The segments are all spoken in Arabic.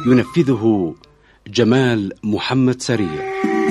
ينفذه جمال محمد سريع.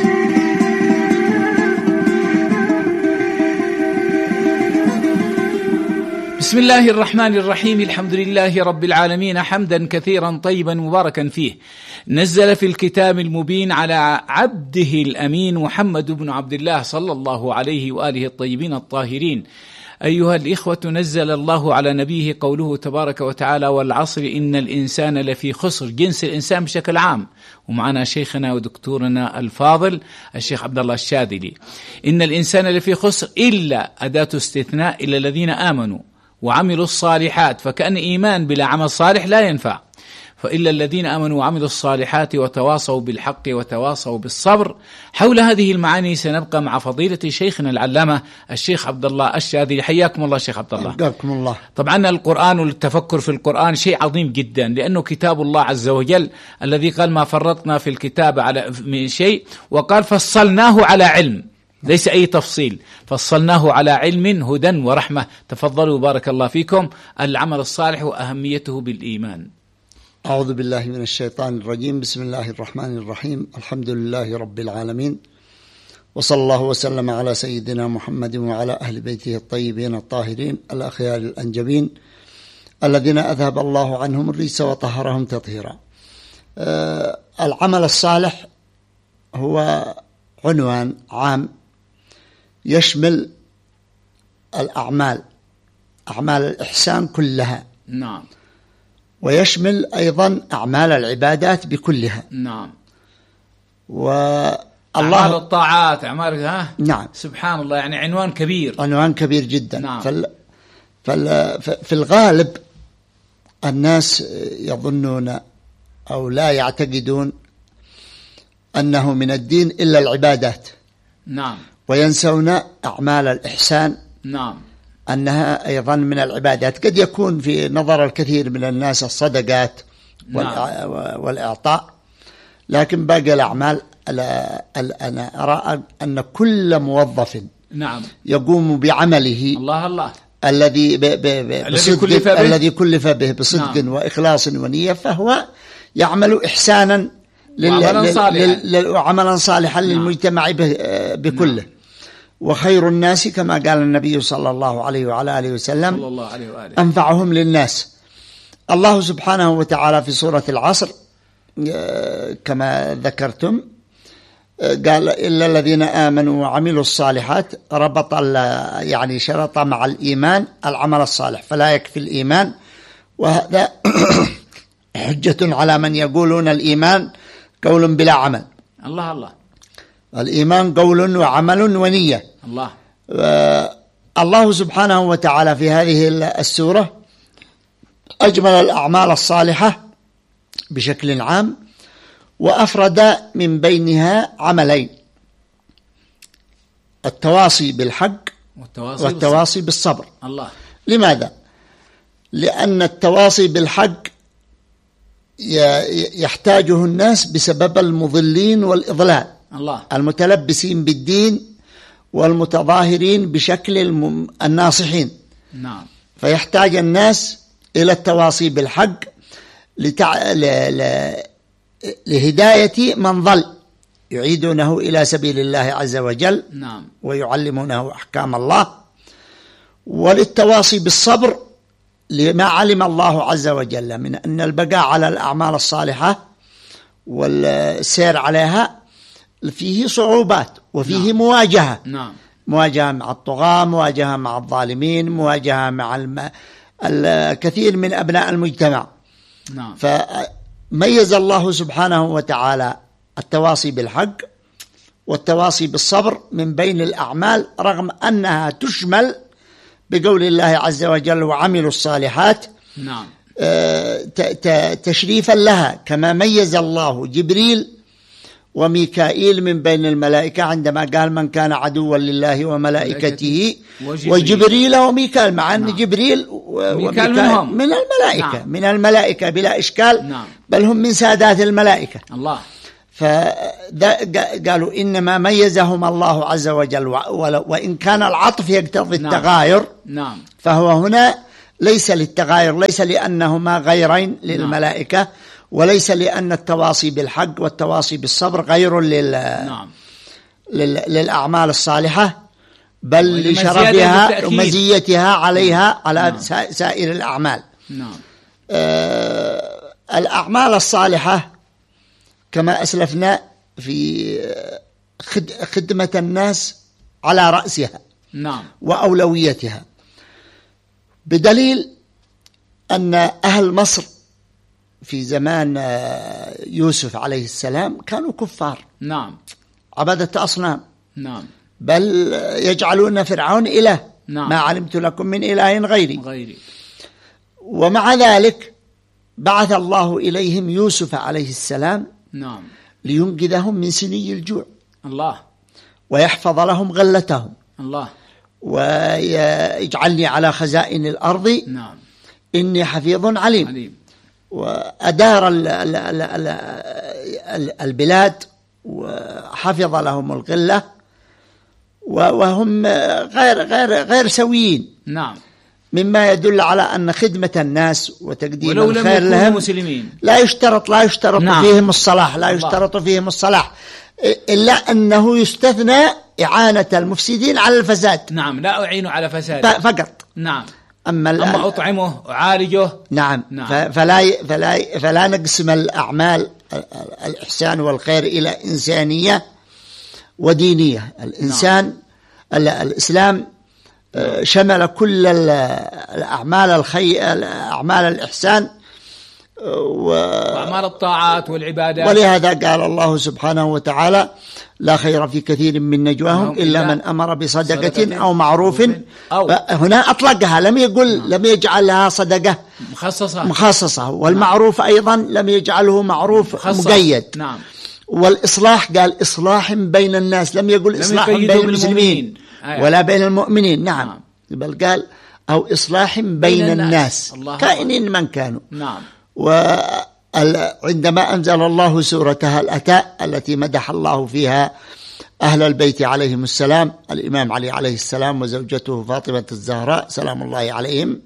بسم الله الرحمن الرحيم. الحمد لله رب العالمين، حمدا كثيرا طيبا مباركا فيه. نزل في الكتاب المبين على عبده الأمين محمد بن عبد الله صلى الله عليه وآله الطيبين الطاهرين. أيها الإخوة، نزل الله على نبيه قوله تبارك وتعالى: والعصر إن الإنسان لفي خسر، جنس الإنسان بشكل عام. ومعنا شيخنا ودكتورنا الفاضل الشيخ عبد الله الشاذلي. إن الإنسان لفي خسر إلا أداة استثناء، إلا الذين آمنوا وعملوا الصالحات، فكأن إيمان بلا عمل صالح لا ينفع. فإلا الذين آمنوا وعملوا الصالحات وتواصوا بالحق وتواصوا بالصبر. حول هذه المعاني سنبقى مع فضيلة شيخنا العلامة الشيخ عبد الله الشاذلي. حياكم الله شيخ عبد الله. حياكم الله. طبعا القرآن والتفكر في القرآن شيء عظيم جدا، لأنه كتاب الله عز وجل الذي قال: ما فرطنا في الكتاب على من شيء، وقال: فصلناه على علم، ليس أي تفصيل، فصلناه على علم هدى ورحمة. تفضلوا بارك الله فيكم. العمل الصالح وأهميته بالإيمان. أعوذ بالله من الشيطان الرجيم. بسم الله الرحمن الرحيم. الحمد لله رب العالمين، وصلى الله وسلم على سيدنا محمد وعلى أهل بيته الطيبين الطاهرين الأخيار الأنجبين الذين أذهب الله عنهم الرجس وطهرهم تطهيرا. العمل الصالح هو عنوان عام يشمل الأعمال، أعمال الإحسان كلها. نعم. ويشمل أيضا أعمال العبادات بكلها. نعم. أعمال الطاعات، أعمال نعم. سبحان الله، يعني عنوان كبير، عنوان كبير جدا. نعم. في الغالب الناس يظنون أو لا يعتقدون أنه من الدين إلا العبادات. نعم. وينسون أعمال الإحسان. نعم. أنها أيضا من العبادات. قد يكون في نظر الكثير من الناس الصدقات والإعطاء، لكن باقي الأعمال أنا أرى أن كل موظف نعم يقوم بعمله الله الذي كلف به بصدق نعم. وإخلاص ونية، فهو يعمل إحسانا وعملا صالحا نعم. للمجتمع بكله نعم. وخير الناس كما قال النبي صلى الله عليه وعلى آله وسلم أنفعهم للناس. الله سبحانه وتعالى في سورة العصر كما ذكرتم قال: إلا الذين آمنوا وعملوا الصالحات، ربط يعني شرط مع الإيمان العمل الصالح، فلا يكفي الإيمان. وهذا حجة على من يقولون الإيمان قول بلا عمل. الله الإيمان قول وعمل ونية. الله سبحانه وتعالى في هذه السورة أجمل الأعمال الصالحة بشكل عام، وأفرد من بينها عملين: التواصي بالحق والتواصي بالصبر. الله. لماذا؟ لأن التواصي بالحق يحتاجه الناس بسبب المضلين والإضلال، الله، المتلبسين بالدين والمتظاهرين بشكل الناصحين. نعم. فيحتاج الناس إلى التواصي بالحق لهداية من ضل، يعيدونه إلى سبيل الله عز وجل. نعم. ويعلمونه أحكام الله. وللتواصي بالصبر لما علم الله عز وجل من أن البقاء على الأعمال الصالحة والسير عليها فيه صعوبات وفيه نعم. مواجهة. نعم. مواجهة مع الطغاة، مواجهة مع الظالمين، مواجهة مع الكثير من أبناء المجتمع. نعم. فميز الله سبحانه وتعالى التواصي بالحق والتواصي بالصبر من بين الأعمال، رغم أنها تشمل بقول الله عز وجل: وعملوا الصالحات. نعم. تشريفا لها، كما ميز الله جبريل وميكائيل من بين الملائكة عندما قال: من كان عدوا لله وملائكته وجبريل وميكائيل، مع أن جبريل وميكائيل من الملائكة. نعم. من الملائكة بلا إشكال. نعم. بل هم من سادات الملائكة. الله. فقالوا إنما ميزهم الله عز وجل، وإن كان العطف يقتضي التغاير. نعم. فهو هنا ليس للتغاير، ليس لأنهما غيرين للملائكة، وليس لأن التواصي بالحق والتواصي بالصبر غير للأعمال الصالحة، بل لشرفها ومزيتها عليها على سائر الأعمال. الأعمال الصالحة كما أسلفنا في خدمة الناس على رأسها وأولويتها، بدليل أن أهل مصر في زمان يوسف عليه السلام كانوا كفار، عبادة أصنام، بل يجعلون فرعون إله، ما علمت لكم من إله غيري. ومع ذلك بعث الله إليهم يوسف عليه السلام لينقذهم من سني الجوع ويحفظ لهم غلتهم ويجعلني على خزائن الأرض إني حفيظ عليم. وأدار البلاد وحفظ لهم الغلة وهم غير سويين، مما يدل على أن خدمة الناس وتقديم الخير لهم مسلمين لا يشترط فيهم الصلاح، لا يشترط فيهم الصلاح، إلا أنه يستثنى إعانة المفسدين على الفساد. لا أعين على فساد فقط. أما أطعمه أعالجه. فلا نقسم الأعمال الإحسان والخير إلى إنسانية ودينية. الإسلام شمل كل الأعمال أعمال الإحسان وأعمال الطاعات والعبادات. ولهذا قال الله سبحانه وتعالى: لا خير في كثير من نجواهم إلا من أمر بصدقة أو معروف. هنا أطلقها، لم يجعلها صدقة مخصصة، والمعروف أيضا لم يجعله معروف مقيد. والإصلاح قال إصلاح بين الناس، لم يقل إصلاح بين المسلمين ولا بين المؤمنين. بل قال أو إصلاح بين الناس كائنين من كانوا. وعندما أنزل الله سورة هل أتى التي مدح الله فيها أهل البيت عليهم السلام، الإمام علي عليه السلام وزوجته فاطمة الزهراء سلام الله عليهم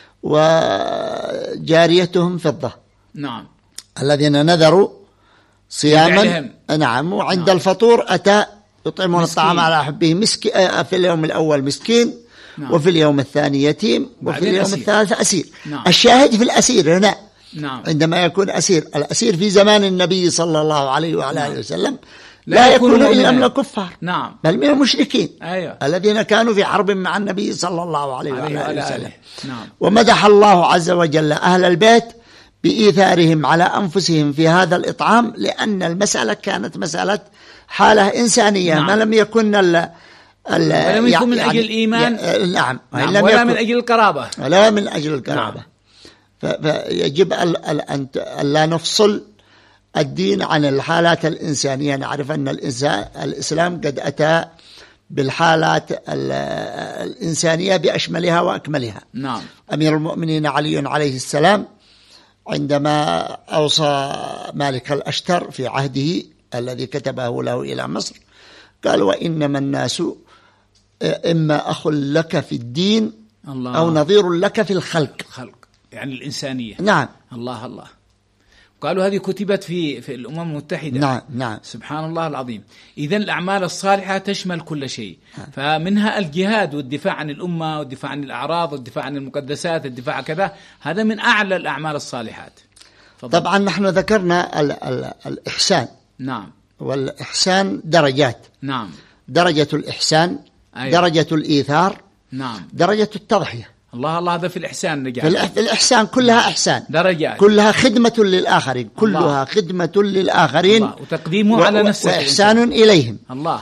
وجاريتهم فضة، الذين نذروا صياما وعند الفطور أتى يطعمون الطعام على حبه في اليوم الأول مسكين، وفي اليوم الثاني يتيم، وفي اليوم الثالث أسير. الشاهد في الأسير هنا عندما يكون الأسير في زمان النبي صلى الله عليه وعلى آله وسلم لا يكون إلا من الكفار، بل من المشركين الذين كانوا في حرب مع النبي صلى الله عليه وعلى آله وسلم. ومدح الله عز وجل أهل البيت بإيثارهم على أنفسهم في هذا الإطعام، لأن المسألة كانت مسألة حالة إنسانية، ما لم يكن ولم يكن من أجل الإيمان، ولا من أجل القرابة، ولا من أجل القرابة. فيجب أن لا نفصل الدين عن الحالات الإنسانية. نعرف أن الإسلام قد أتى بالحالات الإنسانية بأشملها وأكملها. أمير المؤمنين علي عليه السلام عندما أوصى مالك الأشتر في عهده الذي كتبه له إلى مصر قال: وإنما الناس إما أخ لك في الدين أو نظير لك في الخلق، يعني الإنسانية. الله قالوا هذه كتبت في الأمم المتحدة. سبحان الله العظيم. إذن الأعمال الصالحة تشمل كل شيء، فمنها الجهاد والدفاع عن الأمة والدفاع عن الأعراض والدفاع عن المقدسات، الدفاع كذا، هذا من أعلى الأعمال الصالحات. طبعا نحن ذكرنا الإحسان. والإحسان درجات. درجة الإحسان، درجة الإيثار، درجة التضحية. الله هذا في الإحسان نجاح. في الإحسان كلها إحسان، درجات، كلها خدمة للآخرين، كلها خدمة للآخرين وتقديمه على نفسه وإحسان إليهم.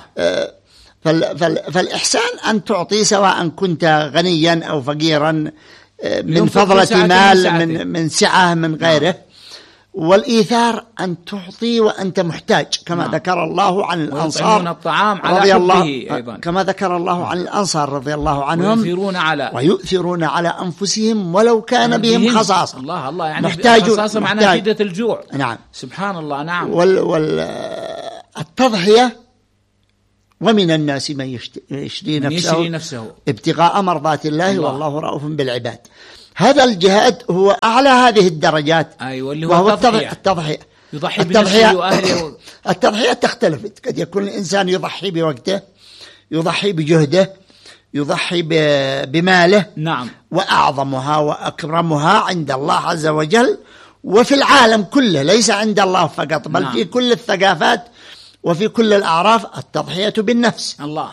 فالإحسان أن تعطي سواء كنت غنيا أو فقيرا، من فضلة مال، من سعة، من غيره. والإيثار أن تعطي وأنت محتاج، كما ذكر الله عن الأنصار رضي الله أيضا، كما ذكر الله عن الأنصار رضي الله عنهم: ويؤثرون على أنفسهم ولو كان بهم خصاصة. الله يعني محتاجون، خصاصة معناها شدة الجوع. سبحان الله. والتضحية: ومن الناس من يشري نفسه ابتغاء مرضات الله والله رؤوف بالعباد. هذا الجهاد هو أعلى هذه الدرجات. أيوة، اللي وهو هو التضحية. يضحي بنفسه وأهله. التضحية تختلف، قد يكون الإنسان يضحي بوقته، يضحي بجهده، يضحي بماله. نعم. وأعظمها وأكرمها عند الله عز وجل وفي العالم كله، ليس عند الله فقط بل نعم. في كل الثقافات وفي كل الأعراف التضحية بالنفس. الله.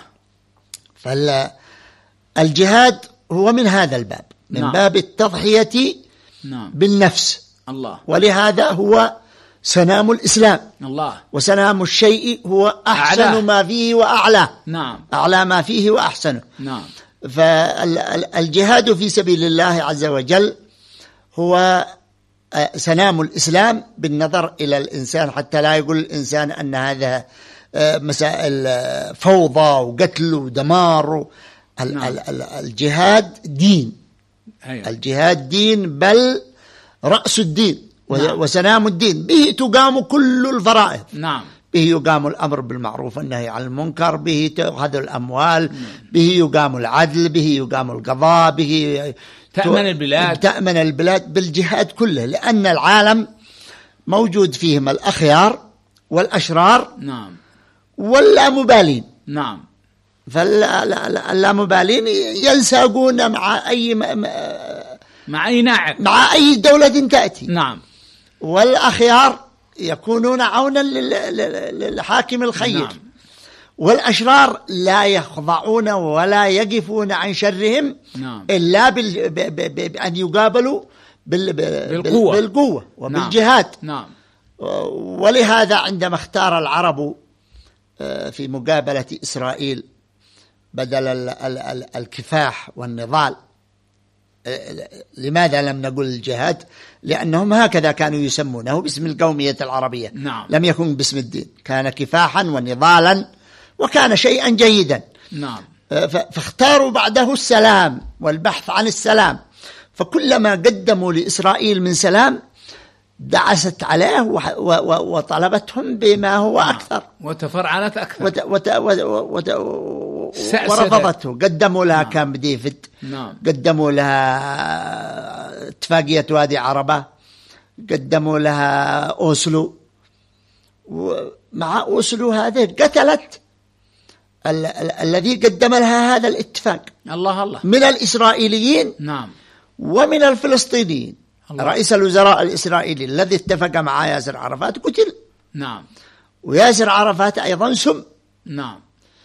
فالجهاد هو من هذا الباب، من نعم. باب التضحية نعم. بالنفس. الله. ولهذا هو سنام الإسلام. الله. وسنام الشيء هو أحسن أعلاه. ما فيه وأعلاه. نعم. أعلى ما فيه وأحسنه. نعم. فالجهاد في سبيل الله عز وجل هو سنام الإسلام بالنظر إلى الإنسان، حتى لا يقول الإنسان أن هذا مسائل فوضى وقتل ودمار. نعم. الجهاد دين. أيوة. الجهاد دين، بل رأس الدين. نعم. وسنام الدين، به تقام كل الفرائض. نعم. به يقام الأمر بالمعروف والنهي عن المنكر، به تؤخذ الأموال، به يقام العدل، به يقام القضاء، به تأمن البلاد بالجهاد كله، لأن العالم موجود فيهم الأخيار والأشرار. نعم. واللامبالين. نعم. فاللامبالين ينساقون مع أي ناعم، مع أي دولة تأتي. نعم. والأخيار يكونون عونا للحاكم الخير. نعم. والأشرار لا يخضعون ولا يقفون عن شرهم. نعم. إلا بأن يقابلوا بالقوة وبالجهاد. نعم. ولهذا عندما اختار العرب في مقابلة إسرائيل بدل الكفاح والنضال، لماذا لم نقل الجهاد؟ لأنهم هكذا كانوا يسمونه باسم القومية العربية. نعم. لم يكن باسم الدين، كان كفاحا ونضالا، وكان شيئا جيدا. نعم. فاختاروا بعده السلام والبحث عن السلام، فكلما قدموا لإسرائيل من سلام دعست عليه وطلبتهم بما هو أكثر، وتفرعنت أكثر، ورفضته. قدموا لها كامب ديفيد. نعم. قدموا لها اتفاقية وادي عربة، قدموا لها أوسلو، ومع أوسلو هذه قتلت الذي قدم لها هذا الاتفاق. الله. من الإسرائيليين. نعم. ومن الفلسطينيين. الله. رئيس الوزراء الإسرائيلي الذي اتفق مع ياسر عرفات قتل. نعم. وياسر عرفات أيضا سم. نعم.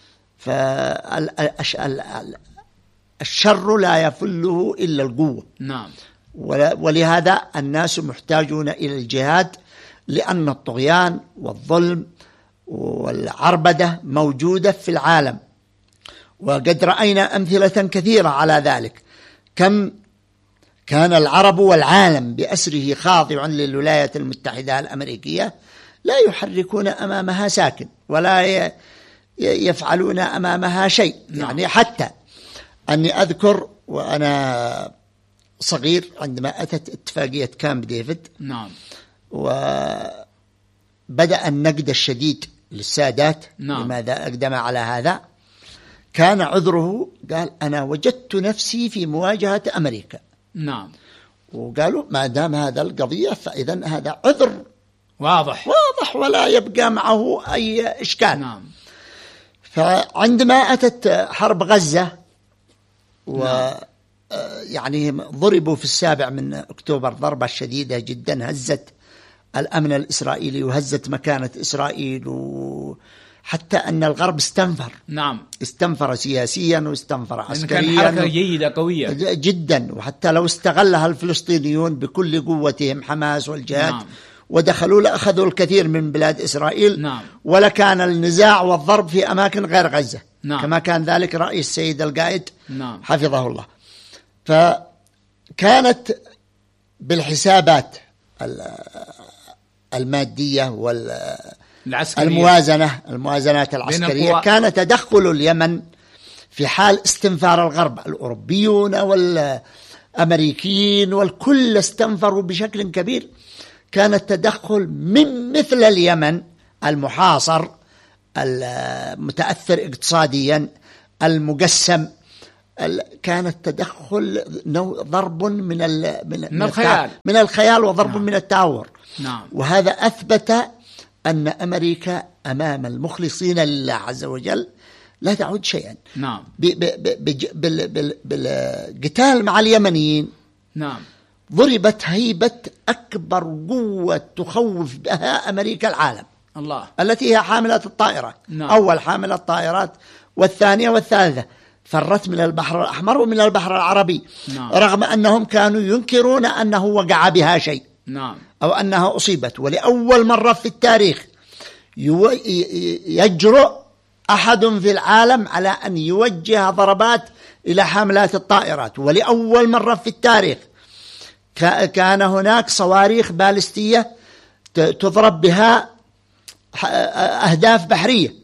فالشر لا يفله إلا القوة. نعم. ولهذا الناس محتاجون إلى الجهاد، لأن الطغيان والظلم والعربدة موجودة في العالم، وقد رأينا أمثلة كثيرة على ذلك. كم كان العرب والعالم بأسره خاضع للولايات المتحدة الأمريكية، لا يحركون أمامها ساكن ولا يفعلون أمامها شيء. نعم. يعني حتى أني أذكر وأنا صغير عندما أتت اتفاقية كامب ديفيد. نعم. وبدأ النقد الشديد للسادات. نعم. لماذا أقدم على هذا؟ كان عذره قال أنا وجدت نفسي في مواجهة أمريكا. نعم. وقالوا ما دام هذا القضية فإذن هذا عذر واضح ولا يبقى معه أي إشكال. نعم. فعندما أتت حرب غزة يعني ضربوا في 7 من أكتوبر ضربة شديدة جدا هزت الأمن الإسرائيلي وهزت مكانة إسرائيل، حتى أن الغرب استنفر. نعم. استنفر سياسيا واستنفر عسكريا. كان حركة جيدة قوية جدا، وحتى لو استغلها الفلسطينيون بكل قوتهم حماس والجهاد. نعم. ودخلوا لأخذوا الكثير من بلاد إسرائيل. نعم. ولكان النزاع والضرب في أماكن غير غزة. نعم. كما كان ذلك رأي السيد القائد. نعم. حفظه الله. فكانت بالحسابات المادية الموازنات العسكرية كان تدخل اليمن في حال استنفار الغرب. الأوروبيون والأمريكيين والكل استنفروا بشكل كبير. كان التدخل من مثل اليمن المحاصر المتأثر اقتصاديا المقسم كان التدخل ضرب من الخيال وضرب من التعور. وهذا أثبت أن أمريكا أمام المخلصين لله عز وجل لا تعود شيئا. بالقتال مع اليمنيين ضربت هيبة أكبر قوة تخوف بها أمريكا العالم، التي هي حاملة الطائرات. أول حاملة الطائرات والثانية والثالثة فرت من البحر الأحمر ومن البحر العربي، رغم أنهم كانوا ينكرون أنه وقع بها شيء أو أنها أصيبت. ولأول مرة في التاريخ يجرؤ أحد في العالم على أن يوجه ضربات إلى حاملات الطائرات، ولأول مرة في التاريخ كان هناك صواريخ باليستية تضرب بها أهداف بحرية.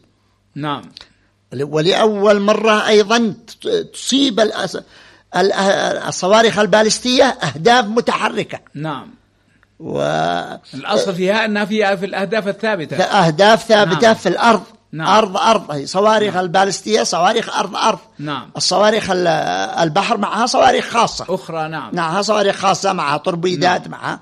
ولأول مرة أيضا تصيب الصواريخ الباليستية أهداف متحركة. الأصل فيها أنها فيها في الأهداف الثابتة، أهداف ثابتة في الأرض. أرض صواريخ الباليستية صواريخ أرض. الصواريخ البحر معها صواريخ خاصة أخرى. معها صواريخ خاصة، معها توربيدات. معها.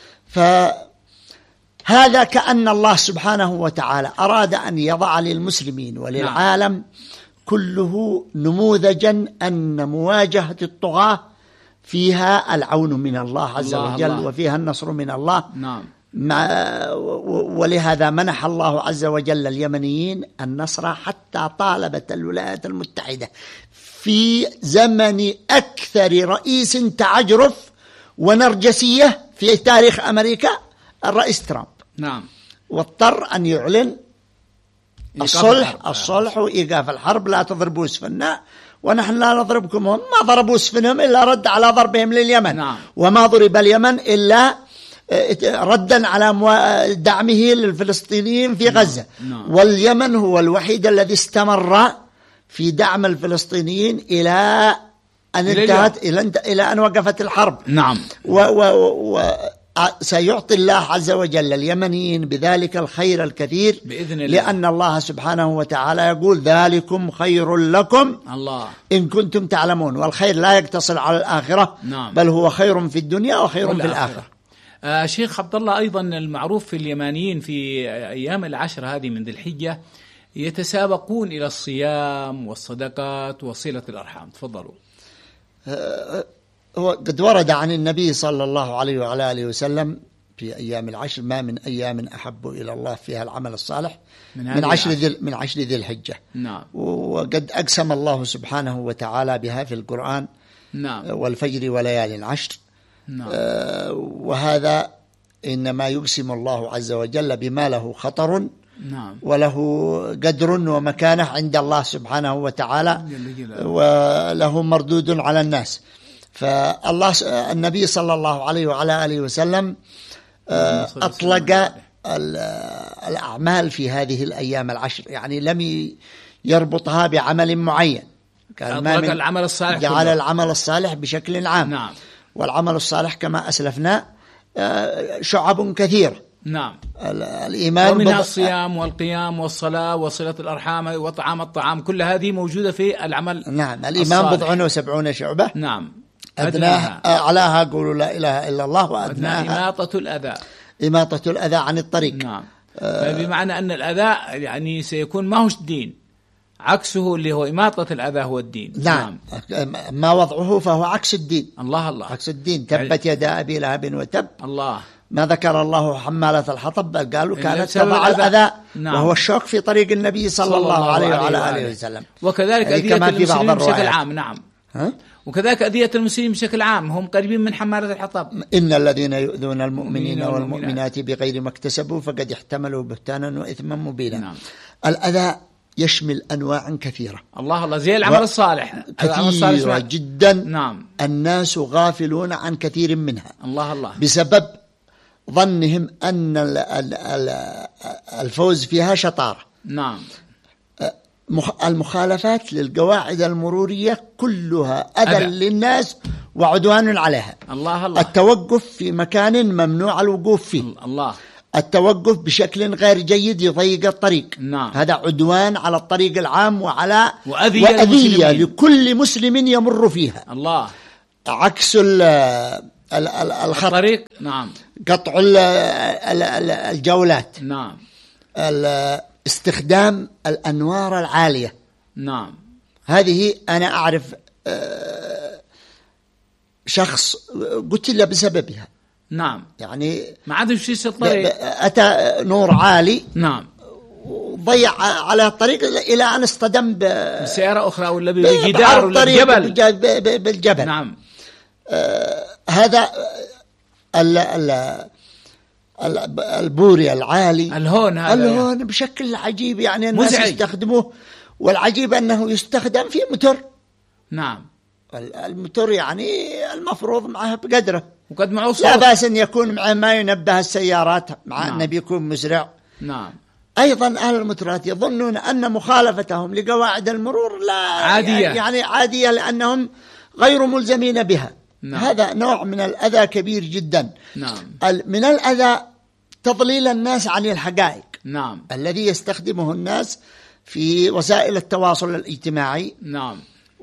فهذا كأن الله سبحانه وتعالى أراد أن يضع للمسلمين وللعالم كله نموذجا أن مواجهة الطغاة فيها العون من الله عز وجل وفيها النصر من الله. ولهذا منح الله عز وجل اليمنيين النصر، حتى طالبت الولايات المتحدة في زمن أكثر رئيس تعجرف ونرجسية في تاريخ أمريكا الرئيس ترامب. واضطر أن يعلن الصلح وإيقاف الحرب، لا تضربوا سفننا ونحن لا نضربكم. هم ما ضربوا سفنهم إلا رد على ضربهم لليمن. وما ضرب اليمن إلا ردا على دعمه للفلسطينيين في غزة. واليمن هو الوحيد الذي استمر في دعم الفلسطينيين إلى أن انتهت، إلى أن وقفت الحرب. سيعطي الله عز وجل اليمنيين بذلك الخير الكثير بإذن الله، لأن الله سبحانه وتعالى يقول ذلكم خير لكم إن كنتم تعلمون. والخير لا يقتصر على الآخرة، بل هو خير في الدنيا وخير في الآخرة. شيخ عبد الله، أيضا المعروف في اليمانيين في أيام العشر هذه من ذي الحجة يتسابقون إلى الصيام والصدقات وصلة الأرحام. تفضلوا. قد ورد عن النبي صلى الله عليه وعلى آله وسلم في أيام العشر: ما من أيام أحب إلى الله فيها العمل الصالح من عشر ذي الحجة. وقد أقسم الله سبحانه وتعالى بها في القرآن: والفجر وليالي العشر. وهذا إنما يقسم الله عز وجل بما له خطر وله قدر ومكانة عند الله سبحانه وتعالى، وله مردود على الناس. فالله النبي صلى الله عليه وعلى آله وسلم أطلق الأعمال في هذه الأيام العشر، يعني لم يربطها بعمل معين. كان العمل الصالح جعل العمل الصالح بشكل عام. والعمل الصالح كما أسلفنا شعب كثيرة. الإيمان ومنها الصيام والقيام والصلاة وصلة الأرحام وطعام الطعام، كل هذه موجودة في العمل. الإيمان 70 شعبة. أدناها أعلاها قولوا لا إله إلا الله، وأدناها إماطة الأذى عن الطريق. بمعنى أن الأذى يعني سيكون ما هوش دين، عكسه اللي هو إماطة الأذى هو الدين. ما وضعه فهو عكس الدين. الله عكس الدين. تبت يدا أبي لهب وتب. ما ذكر الله حمالة الحطب، بل قالوا كانت تضع الأذى. وهو الشوك في طريق النبي صلى الله عليه وعلى آله وسلم. وكذلك أذية المسلمين بشكل عام. وكذلك أذية المسلمين بشكل عام هم قريبين من حمالة الحطب. إن الذين يؤذون المؤمنين والمؤمنات بغير ما اكتسبوا فقد احتملوا بهتانا وإثما مبينا. الأذى يشمل أنواع كثيرة. الله زي العمل الصالح كثيرة جدا. الناس غافلون عن كثير منها. الله بسبب ظنهم أن الفوز فيها شطارة. المخالفات للقواعد المرورية كلها أذى للناس وعدوان عليها. الله التوقف في مكان ممنوع الوقوف فيه. التوقف بشكل غير جيد يضيق الطريق. نعم. هذا عدوان على الطريق العام وأذية لكل مسلم يمر فيها. الله. عكس الطريق. نعم. قطع الجولات. نعم. استخدام الأنوار العالية. نعم. هذه أنا أعرف شخص قتل بسببها. نعم. يعني ما عاد يمشي الطريق، أتى نور عالي. نعم. ضيع على الطريق إلى أن اصطدم بسيارة أخرى ولا بجدار ولا بالجبل. نعم. هذا البوري العالي، الهون بشكل عجيب، يعني الناس يستخدموه، والعجيب أنه يستخدم في موتور. نعم. الموتور يعني المفروض معه بقدره، وقد معه صوت. لا بأس أن يكون معه ما ينبه السيارات، مع نعم. أنه بيكون مسرع. نعم. أيضا أهل الموتورات يظنون أن مخالفتهم لقواعد المرور لا عادية، يعني عادية، لأنهم غير ملزمين بها. نعم. هذا نوع من الأذى كبير جدا. نعم. من الأذى تضليل الناس عن الحقائق. نعم. الذي يستخدمه الناس في وسائل التواصل الاجتماعي. نعم.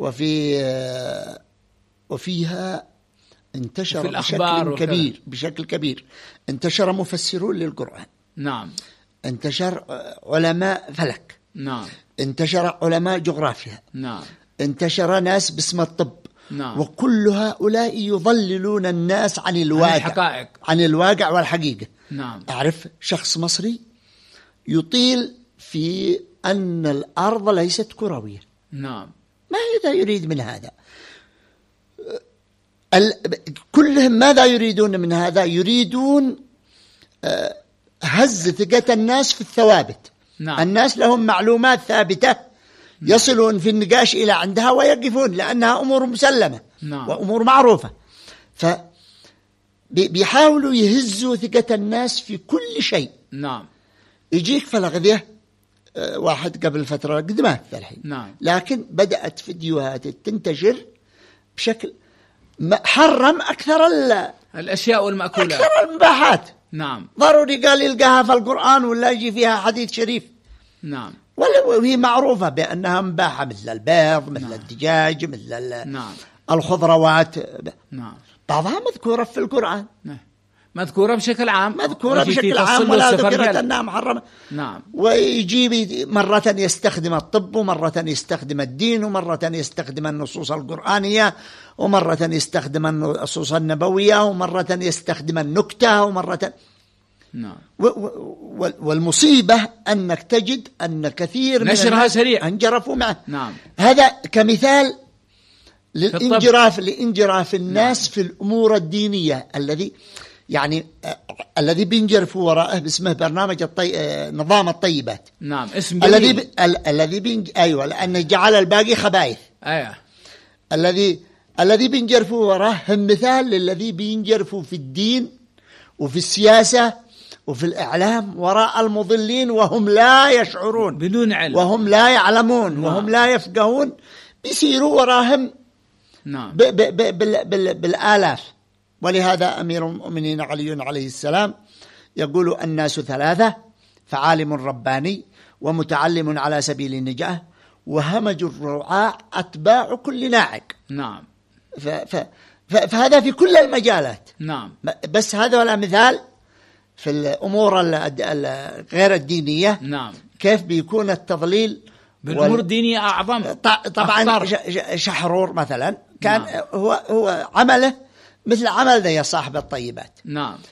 وفيها انتشر بشكل كبير انتشر مفسرون للقرآن. نعم. انتشر علماء فلك. نعم. انتشر علماء جغرافيا. نعم. انتشر ناس باسم الطب. نعم. وكل هؤلاء يضللون الناس عن الواقع، عن الواقع والحقيقة. نعم. أعرف شخص مصري يطيل في أن الأرض ليست كروية. نعم. ماذا يريد من هذا؟ كلهم ماذا يريدون من هذا؟ يريدون هز ثقة الناس في الثوابت. نعم. الناس لهم معلومات ثابتة يصلون في النقاش إلى عندها ويقفون، لأنها أمور مسلمة. نعم. وأمور معروفة. بيحاولوا يهزوا ثقة الناس في كل شيء. نعم. يجيك فالأغذية، واحد قبل فترة قدمات الحين. نعم. لكن بدأت فيديوهات تنتشر بشكل حرم أكثر الأشياء والمأكولات، أكثر المباحات. نعم. ضروري قال يلقاها في القرآن ولا يجي فيها حديث شريف. نعم. وهي معروفة بأنها مباحة، مثل البيض، مثل الدجاج، مثل نعم. الخضروات. نعم. بعضها مذكورة في القرآن. نعم. مذكورة بشكل عام، مذكورة بشكل عام، ولا ذكرت أنها محرمة. نعم. ويجيب مرة يستخدم الطب، ومرة يستخدم الدين، ومرة يستخدم النصوص القرآنية، ومرة يستخدم النصوص النبوية، ومرة يستخدم النكتة، ومرة. نعم. والمصيبة أنك تجد أن كثير من نشرها سريع انجرفوا معه. نعم. هذا كمثال للانجراف الناس. نعم. في الأمور الدينية، الذي بينجرفوا وراءه باسمه برنامج نظام الطيبات. نعم. اسم أيوة، لأنه جعل الباقي خبائث. أيوة. الذي بينجرفوا وراءه هم مثال للذي بينجرفوا في الدين وفي السياسة وفي الإعلام وراء المضلين، وهم لا يشعرون، بدون علم، وهم لا يعلمون. نعم. وهم لا يفقهون، بيسيروا وراهم. نعم. بالآلاف. ولهذا أمير المؤمنين علي عليه السلام يقول: الناس ثلاثة، فعالم رباني، ومتعلم على سبيل النجاة، وهمج الرعاع أتباع كل ناعق. نعم. فهذا في كل المجالات. نعم. بس هذا ولا مثال في الأمور غير الدينية. نعم. كيف بيكون التضليل بالأمور الدينية أعظم. طبعا شحرور مثلا كان. نعم. هو عمله مثل عمل ذي صاحب الطيبات. نعم.